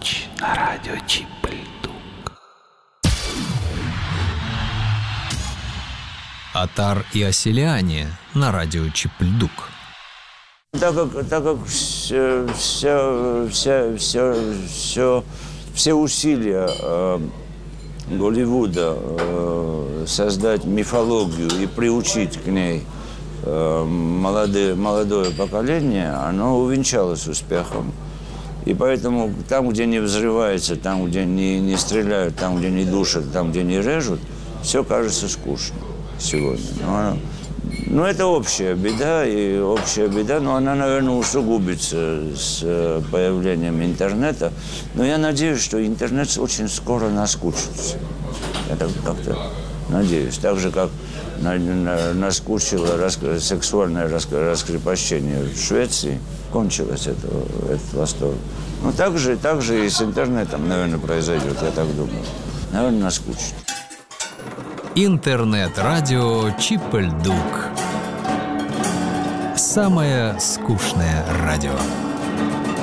ночь на радио Чип-Льдук. Отар и Оселиане на радио Чип-Льдук. Так как все усилия Голливуда создать мифологию и приучить к ней молодое поколение, оно увенчалось успехом. И поэтому там, где не взрывается, там, где не стреляют, там, где не душат, там, где не режут, все кажется скучно сегодня. Но это общая беда, но она, наверное, усугубится с появлением интернета. Но я надеюсь, что интернет очень скоро наскучится. Я как-то надеюсь. Так же, как наскучило сексуальное раскрепощение в Швеции, кончилось этот восторг. Ну, так же и с интернетом, наверное, произойдет, я так думаю. Наверное, наскучит. Интернет-радио Чип-Льдук. Самое скучное радио.